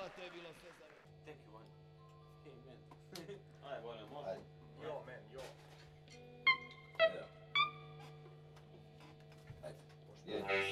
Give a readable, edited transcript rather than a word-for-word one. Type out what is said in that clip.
to je bilo sve za mene. Thank you, man. Amen. Ajde, Bojane, može? Ajde. Jo, man, jo. Evo. Ajde.